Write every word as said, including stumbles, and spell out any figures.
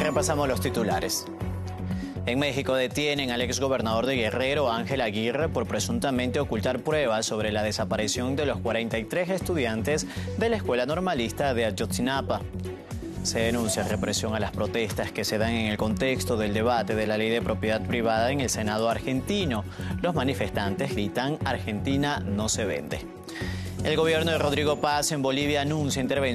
Repasamos los titulares. En México detienen al exgobernador de Guerrero, Ángel Aguirre, por presuntamente ocultar pruebas sobre la desaparición de los cuarenta y tres estudiantes de la Escuela Normalista de Ayotzinapa. Se denuncia represión a las protestas que se dan en el contexto del debate de la ley de propiedad privada en el Senado argentino. Los manifestantes gritan: Argentina no se vende. El gobierno de Rodrigo Paz en Bolivia anuncia intervención